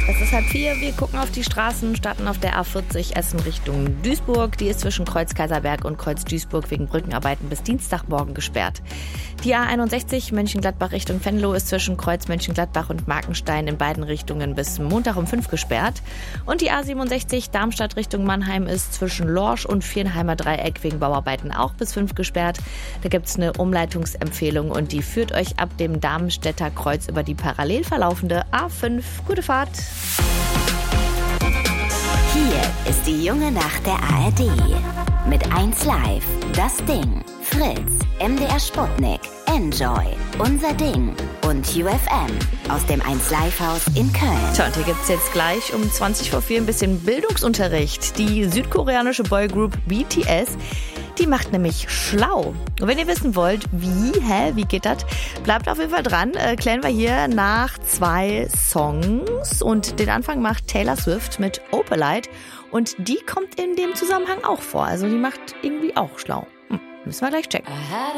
Es ist 3:30, wir gucken auf die Straßen, starten auf der A40 Essen Richtung Duisburg. Die ist zwischen Kreuz Kaiserberg und Kreuz Duisburg wegen Brückenarbeiten bis Dienstagmorgen gesperrt. Die A61 Mönchengladbach Richtung Venlo ist zwischen Kreuz Mönchengladbach und Markenstein in beiden Richtungen bis Montag um 5 gesperrt. Und die A67 Darmstadt Richtung Mannheim ist zwischen Lorsch und Viernheimer Dreieck wegen Bauarbeiten auch bis 5 gesperrt. Da gibt es eine Umleitungsempfehlung und die führt euch ab dem Darmstädter Kreuz über die parallel verlaufende A5. Gute Fahrt! Hier ist die junge Nacht der ARD. Mit 1Live, Das Ding, Fritz, MDR Sputnik, Enjoy, Unser Ding und UFM aus dem 1Live-Haus in Köln. Tja, und hier gibt's jetzt gleich um 20:04 ein bisschen Bildungsunterricht. Die südkoreanische Boygroup BTS, die macht nämlich schlau. Und wenn ihr wissen wollt, wie geht das? Bleibt auf jeden Fall dran. Klären wir hier nach 2 Songs. Und den Anfang macht Taylor Swift mit Opalite. Und die kommt in dem Zusammenhang auch vor. Also die macht irgendwie auch schlau. Müssen wir gleich checken.